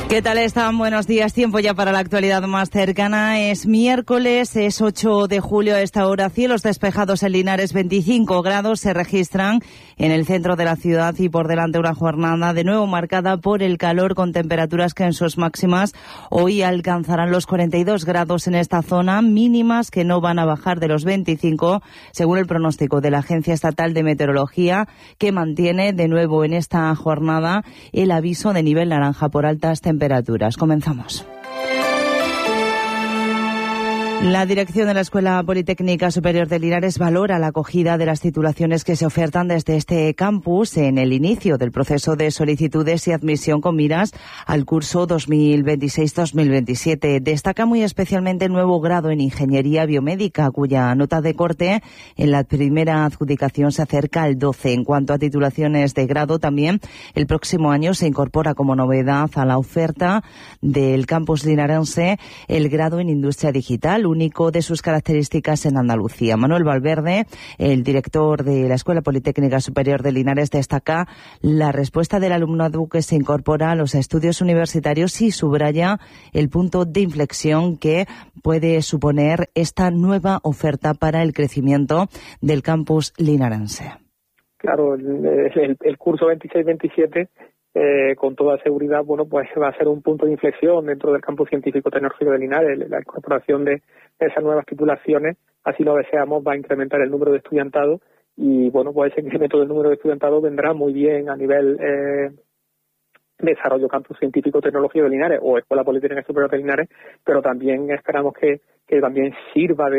¿Qué tal están? Buenos días. Tiempo ya para la actualidad más cercana. Es miércoles, es 8 de julio a esta hora. Cielos despejados en Linares, 25 grados se registran en el centro de la ciudad y por delante una jornada de nuevo marcada por el calor con temperaturas que en sus máximas hoy alcanzarán los 42 grados en esta zona, mínimas que no van a bajar de los 25 según el pronóstico de la Agencia Estatal de Meteorología, que mantiene de nuevo en esta jornada el aviso de nivel naranja por altas temperaturas. Comenzamos. La dirección de la Escuela Politécnica Superior de Linares valora la acogida de las titulaciones que se ofertan desde este campus en el inicio del proceso de solicitudes y admisión con miras al curso 2026-2027. Destaca muy especialmente el nuevo grado en Ingeniería Biomédica, cuya nota de corte en la primera adjudicación se acerca al 12. En cuanto a titulaciones de grado, también el próximo año se incorpora como novedad a la oferta del campus linarense el grado en Industria Digital, único de sus características en Andalucía. Manuel Valverde, el director de la Escuela Politécnica Superior de Linares, destaca la respuesta del alumnado que se incorpora a los estudios universitarios y subraya el punto de inflexión que puede suponer esta nueva oferta para el crecimiento del campus linarense. Claro, el curso 26-27 con toda seguridad, bueno, pues va a ser un punto de inflexión dentro del campus científico tecnológico de Linares. La incorporación de esas nuevas titulaciones, así lo deseamos, va a incrementar el número de estudiantado y, bueno, pues ese incremento del número de estudiantado vendrá muy bien a nivel desarrollo campus científico tecnológico de Linares o Escuela Politécnica Superior de Linares, pero también esperamos que también sirva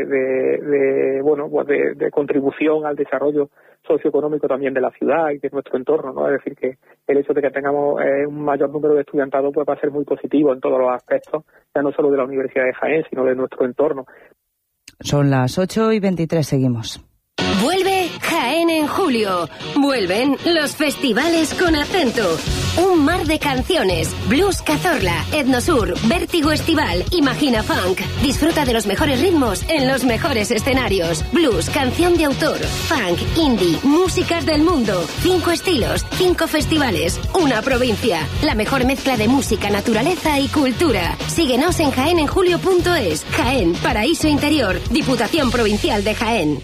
de contribución al desarrollo socioeconómico también de la ciudad y de nuestro entorno, ¿no? Es decir, que el hecho de que tengamos un mayor número de estudiantado pues va a ser muy positivo en todos los aspectos, ya no solo de la Universidad de Jaén, sino de nuestro entorno. Son las 8:23, seguimos. Vuelve Jaén en julio. Vuelven los festivales con acento. Un mar de canciones. Blues Cazorla, Etnosur, Vértigo Estival, Imagina Funk. Disfruta de los mejores ritmos en los mejores escenarios. Blues, canción de autor, funk, indie, músicas del mundo. 5 estilos, 5 festivales, una provincia. La mejor mezcla de música, naturaleza y cultura. Síguenos en jaenenjulio.es. Jaén, paraíso interior. Diputación Provincial de Jaén.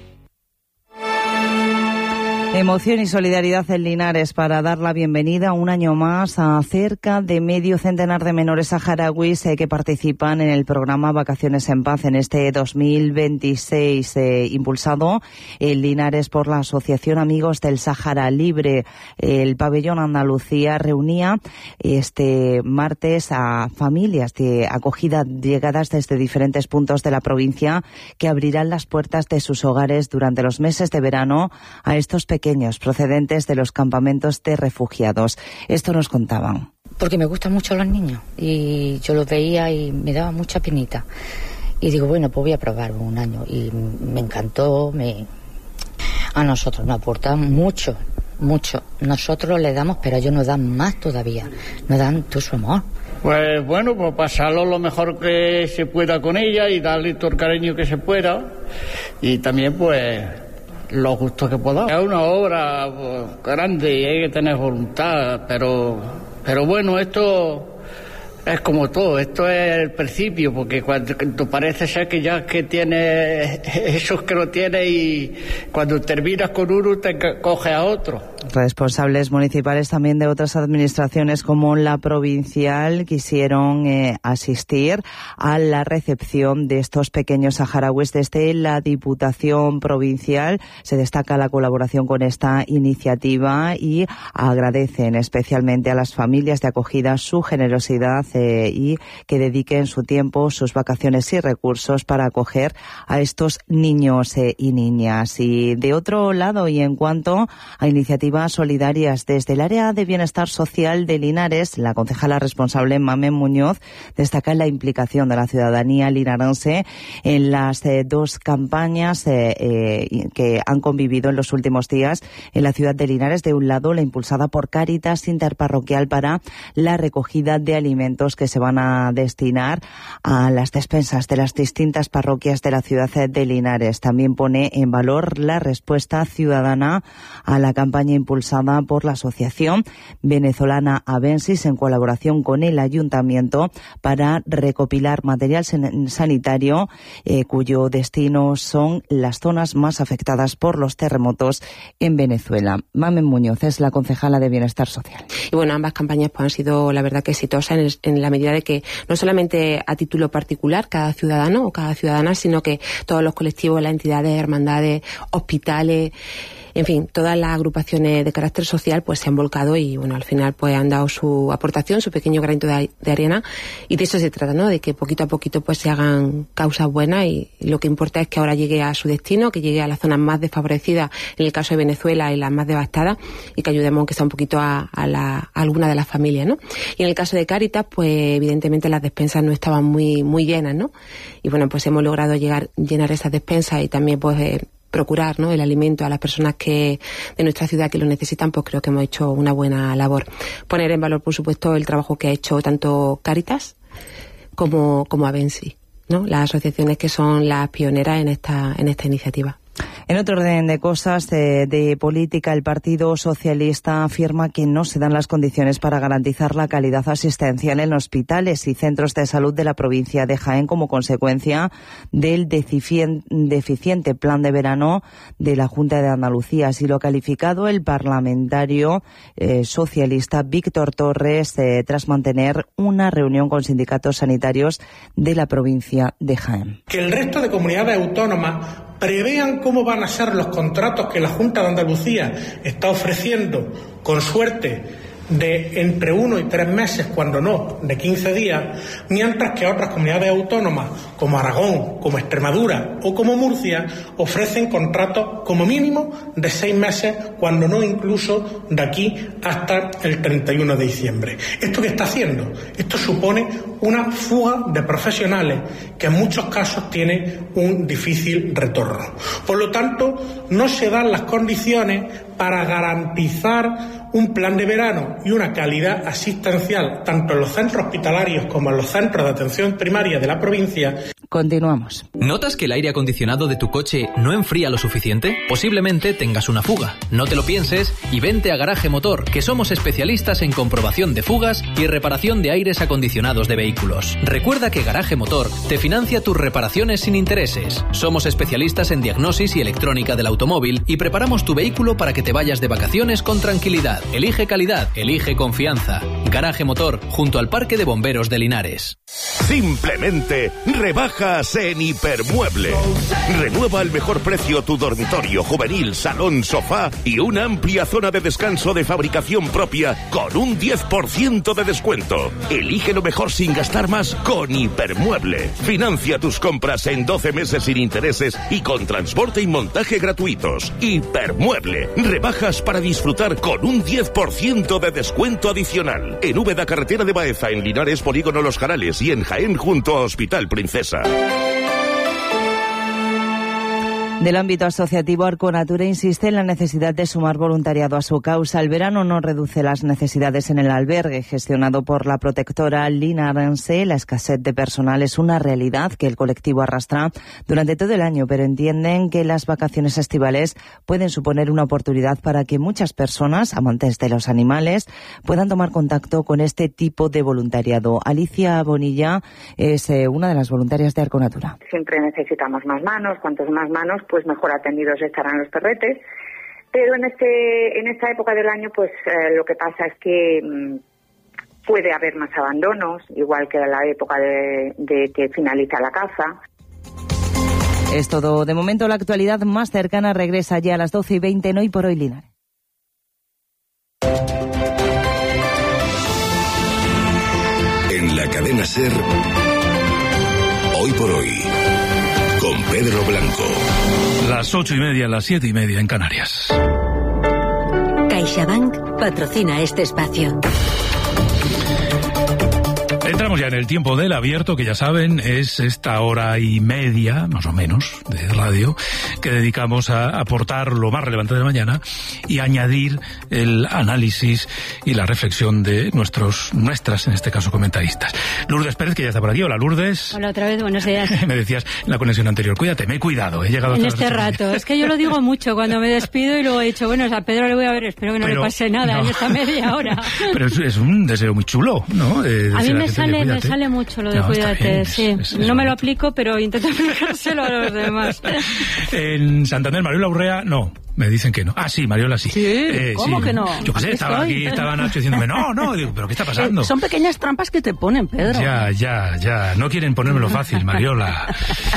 Emoción y solidaridad en Linares para dar la bienvenida un año más a cerca de medio centenar de menores saharauis que participan en el programa Vacaciones en Paz en este 2026, impulsado en Linares por la Asociación Amigos del Sáhara Libre. El pabellón Andalucía reunía este martes a familias de acogida llegadas desde diferentes puntos de la provincia que abrirán las puertas de sus hogares durante los meses de verano a estos pequeños procedentes de los campamentos de refugiados. Esto nos contaban. Porque me gustan mucho los niños y yo los veía y me daba mucha penita. Y digo, bueno, pues voy a probar un año. Y me encantó, a nosotros nos aportan mucho. Nosotros le damos, pero ellos nos dan más todavía. Nos dan todo su amor. Pues bueno, pues pasarlo lo mejor que se pueda con ella y darle todo el cariño que se pueda. Y también, pues, los gustos que podamos. Es una obra grande y hay que tener voluntad, pero bueno, esto es como todo, esto es el principio, porque cuando parece ser que ya que tienes esos que lo tienes y cuando terminas con uno te coge a otro. Responsables municipales también de otras administraciones como la provincial quisieron asistir a la recepción de estos pequeños saharauis desde la Diputación Provincial. Se destaca la colaboración con esta iniciativa y agradecen especialmente a las familias de acogida su generosidad y que dediquen su tiempo, sus vacaciones y recursos para acoger a estos niños y niñas. Y de otro lado, y en cuanto a iniciativas solidarias desde el área de bienestar social de Linares, la concejala responsable Mamen Muñoz destaca la implicación de la ciudadanía linarense en las dos campañas que han convivido en los últimos días en la ciudad de Linares. De un lado, la impulsada por Cáritas Interparroquial para la recogida de alimentos que se van a destinar a las despensas de las distintas parroquias de la ciudad de Linares. También pone en valor la respuesta ciudadana a la campaña impulsada por la Asociación Venezolana Abensis en colaboración con el Ayuntamiento para recopilar material sanitario cuyo destino son las zonas más afectadas por los terremotos en Venezuela. Mamen Muñoz es la concejala de Bienestar Social. Y bueno, ambas campañas pues han sido la verdad que exitosas en la medida de que no solamente a título particular cada ciudadano o cada ciudadana, sino que todos los colectivos, las entidades, hermandades, hospitales, en fin, todas las agrupaciones de carácter social pues se han volcado y bueno, al final pues han dado su aportación, su pequeño granito de arena, y de eso se trata, ¿no? De que poquito a poquito pues se hagan causas buenas, y lo que importa es que ahora llegue a su destino, que llegue a las zonas más desfavorecidas, en el caso de Venezuela, y las más devastadas, y que ayudemos aunque sea un poquito a alguna de las familias, ¿no? Y en el caso de Cáritas, pues evidentemente las despensas no estaban muy llenas, ¿no? Y bueno, pues hemos logrado llenar esas despensas y también pues procurar, ¿no?, el alimento a las personas de nuestra ciudad que lo necesitan. Pues creo que hemos hecho una buena labor. Poner en valor, por supuesto, el trabajo que ha hecho tanto Cáritas como Abensis, ¿no?, las asociaciones que son las pioneras en esta iniciativa. En otro orden de cosas de política, el Partido Socialista afirma que no se dan las condiciones para garantizar la calidad asistencial en hospitales y centros de salud de la provincia de Jaén como consecuencia del deficiente plan de verano de la Junta de Andalucía. Así lo ha calificado el parlamentario socialista Víctor Torres tras mantener una reunión con sindicatos sanitarios de la provincia de Jaén. Que el resto de comunidades autónomas prevean cómo van a ser los contratos que la Junta de Andalucía está ofreciendo, con suerte, de entre 1 y 3 meses, cuando no, de 15 días, mientras que otras comunidades autónomas, como Aragón, como Extremadura o como Murcia, ofrecen contratos como mínimo de 6 meses, cuando no incluso de aquí hasta el 31 de diciembre. ¿Esto qué está haciendo? Esto supone una fuga de profesionales que en muchos casos tiene un difícil retorno. Por lo tanto, no se dan las condiciones para garantizar un plan de verano y una calidad asistencial tanto en los centros hospitalarios como en los centros de atención primaria de la provincia. Continuamos. ¿Notas que el aire acondicionado de tu coche no enfría lo suficiente? Posiblemente tengas una fuga. No te lo pienses y vente a Garaje Motor, que somos especialistas en comprobación de fugas y reparación de aires acondicionados de vehículos. Recuerda que Garaje Motor te financia tus reparaciones sin intereses. Somos especialistas en diagnosis y electrónica del automóvil y preparamos tu vehículo para que te vayas de vacaciones con tranquilidad. Elige calidad, elige confianza. Garaje Motor, junto al Parque de Bomberos de Linares. Simplemente rebajas en Hipermueble. Renueva al mejor precio tu dormitorio, juvenil, salón, sofá y una amplia zona de descanso de fabricación propia con un 10% de descuento. Elige lo mejor sin gastar más con Hipermueble. Financia tus compras en 12 meses sin intereses y con transporte y montaje gratuitos. Hipermueble. Rebajas para disfrutar con un 10% de descuento adicional. En Úbeda, carretera de Baeza, en Linares, Polígono Los Jarales, y en Jaén, junto a Hospital Princesa. Del ámbito asociativo, Arconatura insiste en la necesidad de sumar voluntariado a su causa. El verano no reduce las necesidades en el albergue gestionado por la protectora linarense. La escasez de personal es una realidad que el colectivo arrastra durante todo el año, pero entienden que las vacaciones estivales pueden suponer una oportunidad para que muchas personas, amantes de los animales, puedan tomar contacto con este tipo de voluntariado. Alicia Bonilla es una de las voluntarias de Arconatura. Siempre necesitamos más manos, cuantos más manos, pues mejor atendidos estarán los perretes, pero en esta época del año pues lo que pasa es que puede haber más abandonos, igual que en la época de que finaliza la caza. Es todo de momento. La actualidad más cercana regresa ya a las 12:20 en Hoy por Hoy Linares. En la cadena SER, Hoy por Hoy, con Pedro Blanco. Las 8:30, las 7:30 en Canarias. CaixaBank patrocina este espacio. Entramos ya en el tiempo del abierto, que ya saben, es esta hora y media, más o menos, de radio, que dedicamos a aportar lo más relevante de la mañana y añadir el análisis y la reflexión de nuestras, en este caso, comentaristas. Lourdes Pérez, que ya está por aquí. Hola, Lourdes. Hola, otra vez, buenos días. Me decías en la conexión anterior, cuídate, me he cuidado, he llegado en este rato. Es que yo lo digo mucho cuando me despido y luego he dicho, bueno, a Pedro le voy a ver, espero que no le pase nada en esta media hora. Pero es un deseo muy chulo, ¿no? A mí me sale mucho lo de cuídate, bien, sí. No me lo aplico, pero intento aplicárselo a los demás. En Santander, Mariola Urrea, no. Me dicen que no. Ah, sí, Mariola sí. ¿Cómo que no? Yo qué sé, estaba Nacho diciéndome, no, digo, ¿pero qué está pasando? Son pequeñas trampas que te ponen, Pedro. Ya, no quieren ponérmelo fácil, Mariola.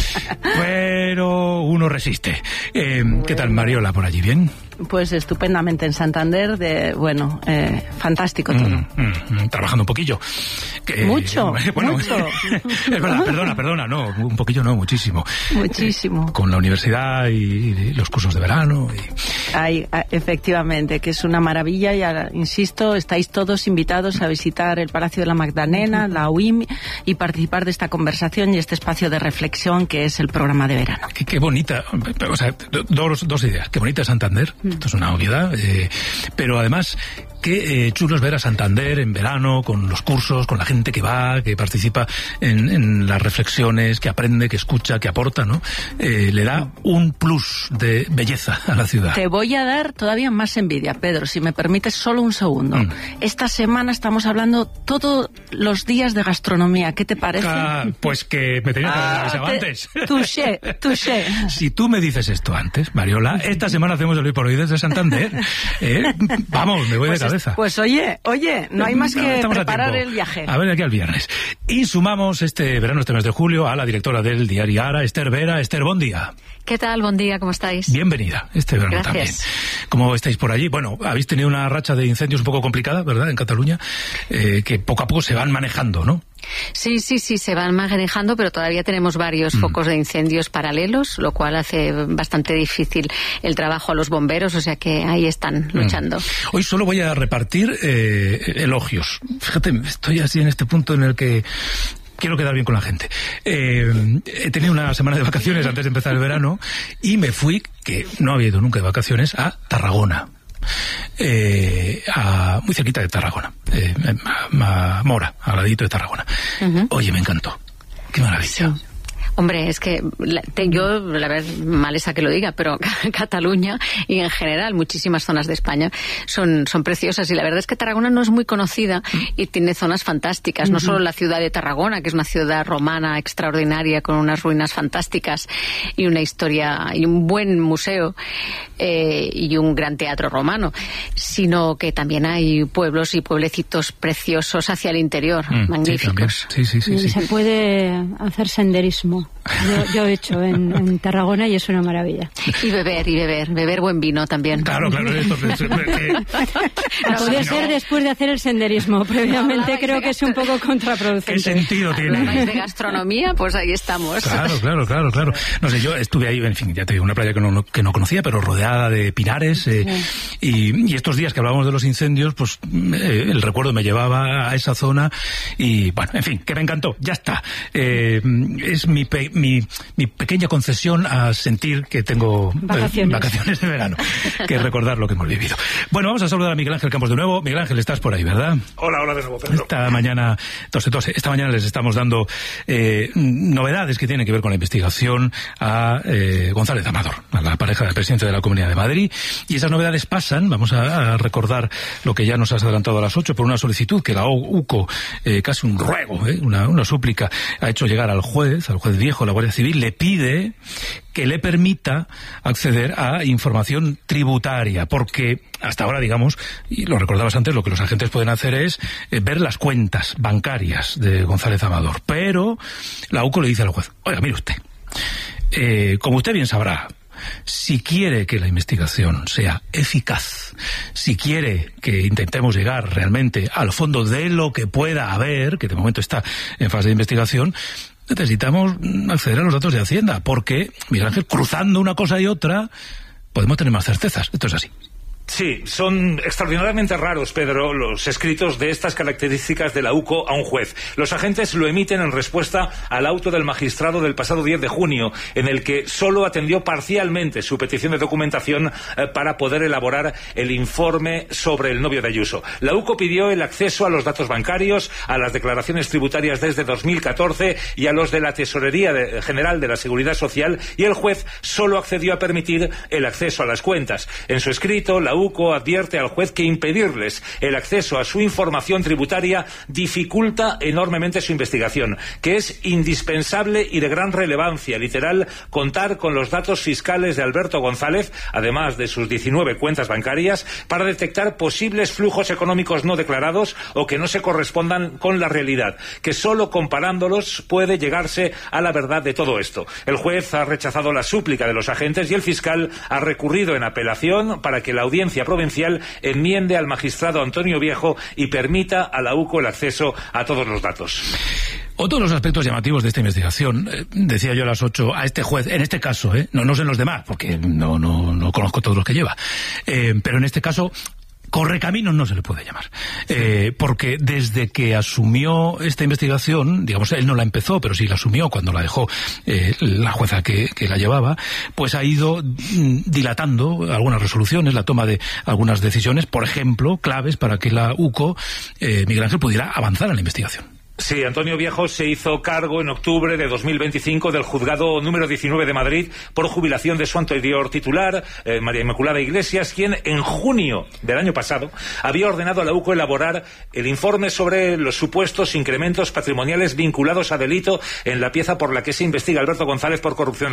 Pero uno resiste. ¿Qué tal, Mariola, por allí? ¿Bien? Pues estupendamente en Santander, fantástico todo. Trabajando un poquillo. Mucho. Es verdad, perdona, no, un poquillo no, muchísimo. Muchísimo. Con la universidad y los cursos de verano. Efectivamente, que es una maravilla y, insisto, estáis todos invitados a visitar el Palacio de la Magdalena, la UIM, y participar de esta conversación y este espacio de reflexión que es el programa de verano. Qué bonita, o sea, dos ideas. Qué bonita Santander. Esto es una obviedad, pero además qué chulo es ver a Santander en verano, con los cursos, con la gente que va, que participa en las reflexiones, que aprende, que escucha, que aporta, ¿no? Le da un plus de belleza a la ciudad. Te voy a dar todavía más envidia, Pedro, si me permites solo un segundo. Esta semana estamos hablando todos los días de gastronomía. ¿Qué te parece? Pues que me tenía que haber avisado antes. Touché. Si tú me dices esto antes, Mariola, esta semana hacemos el Hoy por Hoy desde Santander. Vamos, me voy de cabeza. Pues oye, no hay más que preparar el viaje. A ver, aquí al viernes. Y sumamos este verano, este mes de julio, a la directora del diario Ara, Esther Vera. Esther, buen día. ¿Qué tal? Buen día, ¿cómo estáis? Bienvenida, este verano. Gracias. También. ¿Cómo estáis por allí? Bueno, habéis tenido una racha de incendios un poco complicada, ¿verdad?, en Cataluña, que poco a poco se van manejando, ¿no? Sí, se van manejando, pero todavía tenemos varios focos de incendios paralelos, lo cual hace bastante difícil el trabajo a los bomberos, o sea que ahí están luchando. Hoy solo voy a repartir elogios. Fíjate, estoy así en este punto en el que quiero quedar bien con la gente. He tenido una semana de vacaciones antes de empezar el verano y me fui, que no había ido nunca de vacaciones, a Tarragona. Muy cerquita de Tarragona, a Mora, al ladito de Tarragona. Oye, me encantó. Qué maravilla. Sí. Hombre, es que yo, la verdad, mal es a que lo diga, pero Cataluña y en general muchísimas zonas de España son preciosas, y la verdad es que Tarragona no es muy conocida y tiene zonas fantásticas, no solo la ciudad de Tarragona, que es una ciudad romana extraordinaria con unas ruinas fantásticas y una historia y un buen museo y un gran teatro romano, sino que también hay pueblos y pueblecitos preciosos hacia el interior, magníficos. Sí. Se puede hacer senderismo. Yo he hecho en Tarragona y es una maravilla. Y beber buen vino también. Claro. Podría ser después de hacer el senderismo. Previamente creo que es un poco contraproducente. ¿Qué sentido tiene? ¿Habláis de gastronomía? Pues ahí estamos. Claro. No sé, yo estuve ahí, en fin, ya te digo, una playa que no conocía, pero rodeada de pinares. Y estos días que hablábamos de los incendios, pues el recuerdo me llevaba a esa zona y, bueno, en fin, que me encantó. Ya está. Es mi pequeña concesión a sentir que tengo vacaciones de verano, que recordar lo que hemos vivido. Bueno, vamos a saludar a Miguel Ángel Campos de nuevo. Miguel Ángel, estás por ahí, ¿verdad? Hola de nuevo, Pedro. Esta mañana les estamos dando novedades que tienen que ver con la investigación a González Amador, a la pareja del presidente de la Comunidad de Madrid, y esas novedades pasan, vamos a recordar lo que ya nos has adelantado a las 8, por una solicitud que la UCO, casi un ruego, una súplica, ha hecho llegar al juez viejo, la Guardia Civil, le pide que le permita acceder a información tributaria, porque hasta ahora, digamos, y lo recordabas antes, lo que los agentes pueden hacer es ver las cuentas bancarias de González Amador, pero la UCO le dice al juez, oiga, mire usted, como usted bien sabrá, si quiere que la investigación sea eficaz, si quiere que intentemos llegar realmente al fondo de lo que pueda haber, que de momento está en fase de investigación, necesitamos acceder a los datos de Hacienda, porque, Miguel Ángel, cruzando una cosa y otra, podemos tener más certezas. Esto es así. Sí, son extraordinariamente raros, Pedro, los escritos de estas características de la UCO a un juez. Los agentes lo emiten en respuesta al auto del magistrado del pasado 10 de junio, en el que solo atendió parcialmente su petición de documentación para poder elaborar el informe sobre el novio de Ayuso. La UCO pidió el acceso a los datos bancarios, a las declaraciones tributarias desde 2014 y a los de la Tesorería General de la Seguridad Social, y el juez solo accedió a permitir el acceso a las cuentas. En su escrito, la UCO advierte al juez que impedirles el acceso a su información tributaria dificulta enormemente su investigación, que es indispensable y de gran relevancia, literal, contar con los datos fiscales de Alberto González, además de sus 19 cuentas bancarias, para detectar posibles flujos económicos no declarados o que no se correspondan con la realidad, que solo comparándolos puede llegarse a la verdad de todo esto. El juez ha rechazado la súplica de los agentes y el fiscal ha recurrido en apelación para que la Audiencia Provincial enmiende al magistrado Antonio Viejo y permita a la UCO el acceso a todos los datos. Otro de los aspectos llamativos de esta investigación, decía yo a las 8, a este juez, en este caso, no sé en los demás, porque no conozco todos los que lleva, pero en este caso correcaminos no se le puede llamar, porque desde que asumió esta investigación, digamos, él no la empezó, pero sí la asumió cuando la dejó la jueza que la llevaba, pues ha ido dilatando algunas resoluciones, la toma de algunas decisiones, por ejemplo, claves para que la UCO, Miguel Ángel, pudiera avanzar en la investigación. Sí, Antonio Viejo se hizo cargo en octubre de 2025 del juzgado número 19 de Madrid por jubilación de su anterior titular, María Inmaculada Iglesias, quien en junio del año pasado había ordenado a la UCO elaborar el informe sobre los supuestos incrementos patrimoniales vinculados a delito en la pieza por la que se investiga Alberto González por corrupción.